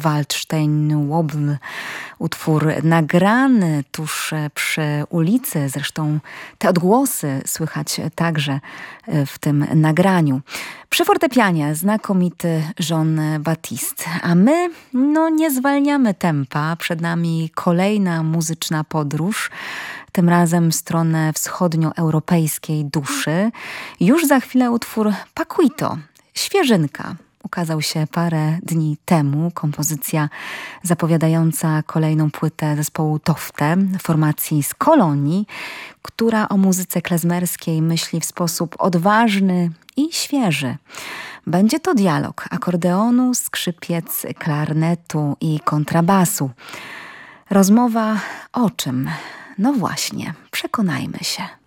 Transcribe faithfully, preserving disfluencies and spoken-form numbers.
Waldstein-Wobble. Utwór nagrany tuż przy ulicy, zresztą te odgłosy słychać także w tym nagraniu. Przy fortepianie znakomity Jean Baptiste, a my no, nie zwalniamy tempa. Przed nami kolejna muzyczna podróż, tym razem w stronę wschodnioeuropejskiej duszy. Już za chwilę utwór Paquito, świeżynka. Ukazał się parę dni temu, kompozycja zapowiadająca kolejną płytę zespołu Tofte, formacji z Kolonii, która o muzyce klezmerskiej myśli w sposób odważny i świeży. Będzie to dialog akordeonu, skrzypiec, klarnetu i kontrabasu. Rozmowa o czym? No właśnie, przekonajmy się.